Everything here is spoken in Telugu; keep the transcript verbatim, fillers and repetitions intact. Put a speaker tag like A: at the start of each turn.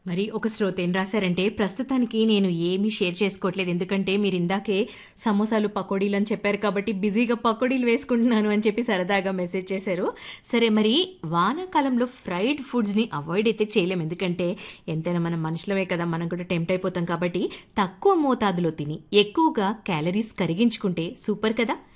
A: మరి ఒక శ్రోత ఏం రాశారంటే, ప్రస్తుతానికి నేను ఏమీ షేర్ చేసుకోవట్లేదు. ఎందుకంటే మీరిందాకే సమోసాలు, పకోడీలు అని చెప్పారు కాబట్టి బిజీగా పకోడీలు వేసుకుంటున్నాను అని చెప్పి సరదాగా మెసేజ్ చేశారు. సరే మరి వానాకాలంలో ఫ్రైడ్ ఫుడ్స్‌ని అవాయిడ్ అయితే చేయలేం. ఎందుకంటే ఎంతైనా మనం మనుషులమే కదా! మనం కూడా టెంప్ట్ అయిపోతాం కాబట్టి తక్కువ మోతాదులో తిని ఎక్కువగా క్యాలరీస్ కరిగించుకుంటే సూపర్ కదా!